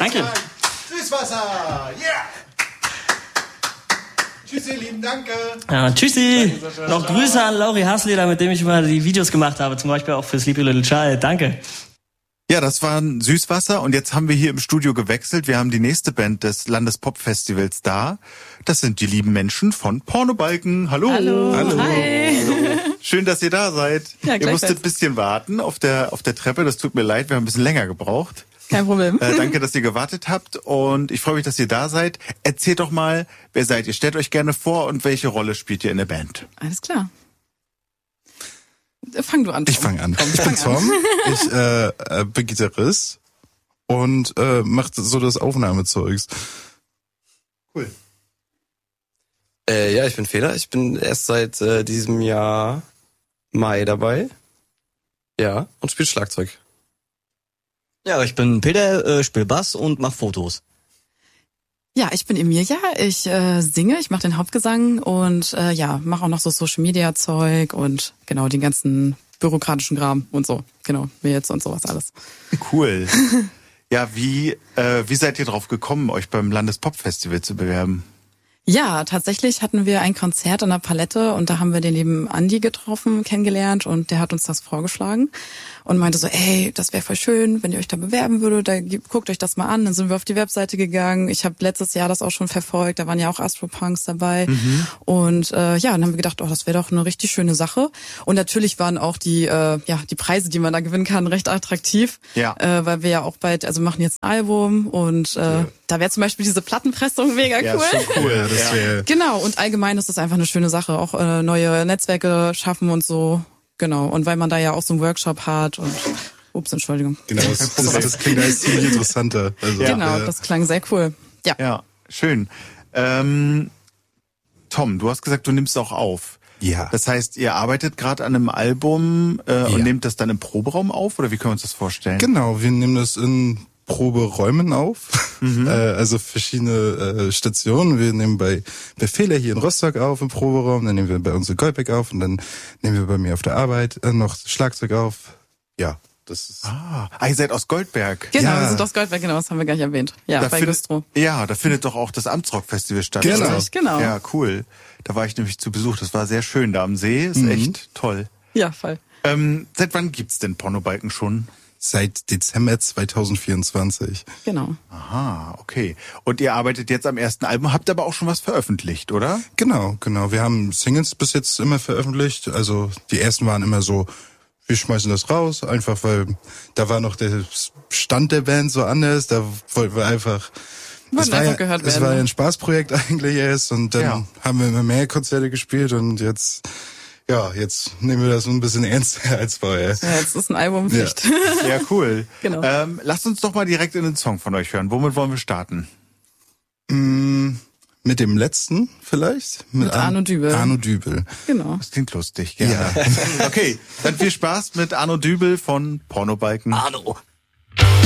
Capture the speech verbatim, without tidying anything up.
Danke. Süßwasser. Yeah. Tschüssi, lieben Danke. Ja, tschüssi. Danke, noch Grüße an Lauri Hasleder, mit dem ich mal die Videos gemacht habe, zum Beispiel auch für Sleepy Little Child. Danke. Ja, das war ein Süßwasser und jetzt haben wir hier im Studio gewechselt. Wir haben die nächste Band des Landespop-Festivals da. Das sind die lieben Menschen von Pornobalken. Hallo. Hallo. Hallo. Hi. Hallo. Schön, dass ihr da seid. Ja, ihr musstet ein bisschen warten auf der auf der Treppe. Das tut mir leid, wir haben ein bisschen länger gebraucht. Kein Problem. Äh, danke, dass ihr gewartet habt und ich freue mich, dass ihr da seid. Erzählt doch mal, wer seid ihr? Stellt euch gerne vor und welche Rolle spielt ihr in der Band? Alles klar. Fang du an, Tom. Ich fange an. Ich bin Tom, ich äh, bin Gitarrist und äh, mache so das Aufnahmezeugs. Cool. Äh, ja, ich bin Feder. Ich bin erst seit äh, diesem Jahr Mai dabei. Ja, und spiele Schlagzeug. Ja, ich bin Peter, äh, spiele Bass und mache Fotos. Ja, ich bin Emilia, ich äh, singe, ich mache den Hauptgesang und äh, ja, mache auch noch so Social-Media-Zeug und genau den ganzen bürokratischen Kram und so, genau, Mails und sowas alles. Cool. Ja, wie äh, wie seid ihr drauf gekommen, euch beim Landespop-Festival zu bewerben? Ja, tatsächlich hatten wir ein Konzert an der Palette und da haben wir den lieben Andi getroffen, kennengelernt und der hat uns das vorgeschlagen und meinte so, ey, das wäre voll schön, wenn ihr euch da bewerben würdet, da guckt euch das mal an. Dann sind wir auf die Webseite gegangen. Ich habe letztes Jahr das auch schon verfolgt, da waren ja auch Astropunks dabei mhm. und äh, ja, dann haben wir gedacht, oh, das wäre doch eine richtig schöne Sache. Und natürlich waren auch die äh, ja die Preise, die man da gewinnen kann, recht attraktiv, ja. äh, weil wir ja auch bald, also machen jetzt ein Album und äh, ja. da wäre zum Beispiel diese Plattenpressung mega ja, cool. Ist schon cool. Ja, das wär genau, und allgemein ist das einfach eine schöne Sache, auch äh, neue Netzwerke schaffen und so. Genau, und weil man da ja auch so einen Workshop hat und ups, Entschuldigung. Genau, das, das, das klingt alles ziemlich interessanter. Also, ja. Genau, ja. das klang sehr cool. Ja, ja, schön. Ähm, Tom, du hast gesagt, du nimmst auch auf. Ja. Das heißt, ihr arbeitet gerade an einem Album äh, ja. und nehmt das dann im Proberaum auf, oder wie können wir uns das vorstellen? Genau, wir nehmen das in Proberäumen auf, mhm. äh, also verschiedene äh, Stationen. Wir nehmen bei bei Fehler hier in Rostock auf im Proberaum, dann nehmen wir bei uns in Goldbeck auf und dann nehmen wir bei mir auf der Arbeit äh, noch Schlagzeug auf. Ja, das ist... Ah, ah ihr seid aus Goldberg. Genau, ja. wir sind aus Goldberg, genau, das haben wir gar nicht erwähnt. Ja, da bei findet, Güstrow. Ja, da findet doch auch das Amtsrock-Festival statt. Genau. Oder? genau. Ja, cool. Da war ich nämlich zu Besuch, das war sehr schön da am See, ist mhm. echt toll. Ja, voll. Ähm, seit wann gibt's denn Pornobalken schon? Seit Dezember zwanzig vierundzwanzig. Genau. Aha, okay. Und ihr arbeitet jetzt am ersten Album, habt aber auch schon was veröffentlicht, oder? Genau, genau. Wir haben Singles bis jetzt immer veröffentlicht. Also die ersten waren immer so, wir schmeißen das raus, einfach weil da war noch der Stand der Band so anders. Da wollten wir einfach... Es war, ja, gehört es werden, war ja ne? ein Spaßprojekt eigentlich erst und dann ja. haben wir immer mehr Konzerte gespielt und jetzt... Ja, jetzt nehmen wir das ein bisschen ernster als vorher. Ja, jetzt ist ein Album Pflicht. Ja, ja cool. Genau. Ähm, lasst uns doch mal direkt in den Song von euch hören. Womit wollen wir starten? Mm, mit dem letzten vielleicht? Mit, mit Arno Dübel. Arno Dübel. Genau. Das klingt lustig, gerne. Ja. Okay, dann viel Spaß mit Arno Dübel von Pornobalken. Arno.